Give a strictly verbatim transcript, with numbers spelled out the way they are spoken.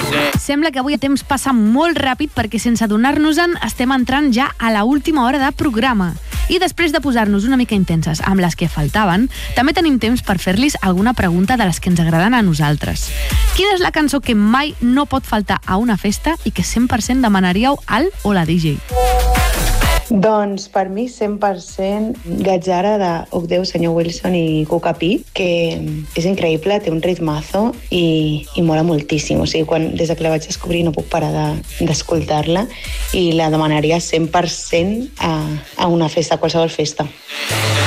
Sembla que avui el temps passa molt ràpid perquè sense adonar-nos-en estem entrant ja a la última hora de programa. I després de posar-nos una mica intenses amb les que faltaven, també tenim temps per fer-los alguna pregunta de les que ens agraden a nosaltres. Quina és la cançó que mai no pot faltar a una festa i que cent per cent demanaríeu al o la D J? Doncs per mi cent per cent Gazzara de Uc Déu, senyor Wilson i Cuca Pi, que és increïble, té un ritmazo i, i mola moltíssim. O sigui, quan, des que la vaig descobrir no puc parar d'escoltar-la de, i la demanaria cent per cent a, a una festa, a qualsevol festa.